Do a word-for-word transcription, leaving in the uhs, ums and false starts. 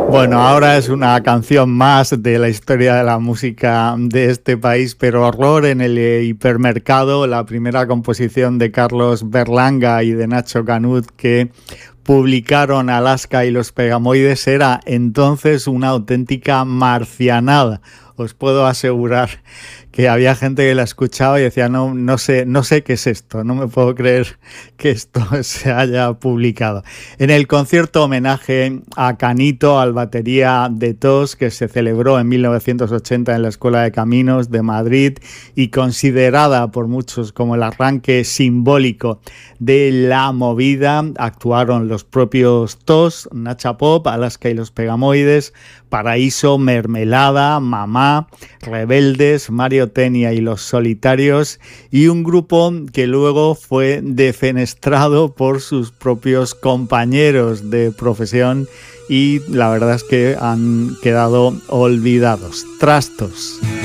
Bueno, ahora es una canción más de la historia de la música de este país, pero Horror en el hipermercado, la primera composición de Carlos Berlanga y de Nacho Canut que publicaron Alaska y los Pegamoides, era entonces una auténtica marcianada. Os puedo asegurar que había gente que la escuchaba y decía, no, no sé, no sé qué es esto, no me puedo creer que esto se haya publicado. En el concierto homenaje a Canito, al batería de Tos, que se celebró en mil novecientos ochenta en la Escuela de Caminos de Madrid y considerada por muchos como el arranque simbólico de la movida, actuaron los propios Tos, Nacha Pop, Alaska y los Pegamoides, Paraíso, Mermelada, Mamá, Rebeldes, Mario Tenia y Los Solitarios, y un grupo que luego fue defenestrado por sus propios compañeros de profesión y la verdad es que han quedado olvidados. Trastos.